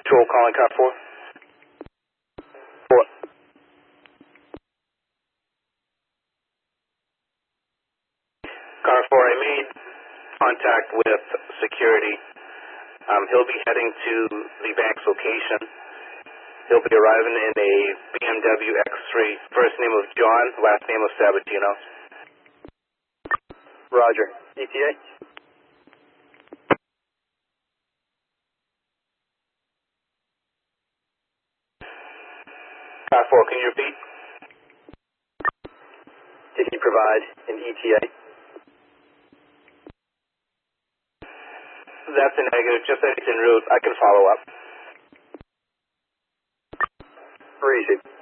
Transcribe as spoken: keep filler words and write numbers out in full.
Patrol calling car four. Four. Car four, I made contact with security. Um, he'll be heading to the bank's location. He'll be arriving in a B M W X three. First name of John, last name of Sabatino. Roger. E T A? Car four, can you repeat? Did he provide an E T A? That's a negative, just that it's en route. I can follow up. Where is he?